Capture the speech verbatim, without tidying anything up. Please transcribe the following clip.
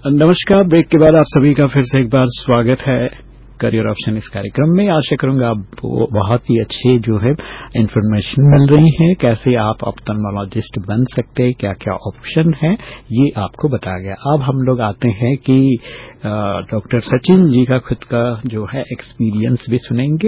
नमस्कार। ब्रेक के बाद आप सभी का फिर से एक बार स्वागत है करियर ऑप्शन इस कार्यक्रम में। आशा करूंगा आपको बहुत ही अच्छे जो है इन्फॉर्मेशन मिल रही है, कैसे आप ऑप्थेल्मोलॉजिस्ट बन सकते हैं, क्या क्या ऑप्शन है, ये आपको बताया गया। अब हम लोग आते हैं कि डॉक्टर सचिन जी का खुद का जो है एक्सपीरियंस भी सुनेंगे